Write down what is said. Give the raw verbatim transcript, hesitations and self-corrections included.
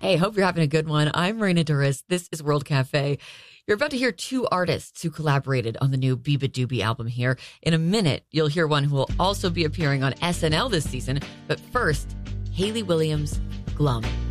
Hey, hope you're having a good one. I'm Raina Duris. This is World Cafe. You're about to hear two artists who collaborated on the new beabadoobee album here. In a minute, you'll hear one who will also be appearing on S N L this season. But first, Hayley Williams, Glum.